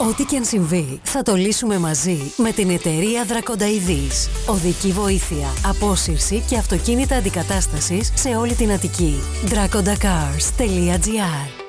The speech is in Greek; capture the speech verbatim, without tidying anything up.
Ό,τι και αν συμβεί, θα το λύσουμε μαζί με την εταιρεία Δρακονταειδής. Οδική βοήθεια, απόσυρση και αυτοκίνητα αντικατάστασης σε όλη την Αττική. Draconda cars τελεία gr